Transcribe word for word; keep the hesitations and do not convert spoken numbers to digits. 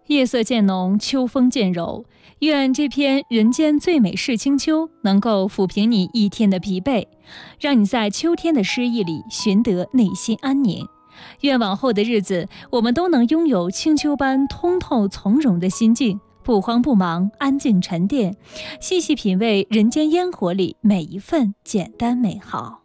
夜色渐浓，秋风渐柔，愿这篇人间最美是清秋能够抚平你一天的疲惫，让你在秋天的诗意里寻得内心安宁。愿往后的日子，我们都能拥有清秋般通透从容的心境，不慌不忙，安静沉淀，细细品味人间烟火里每一份简单美好。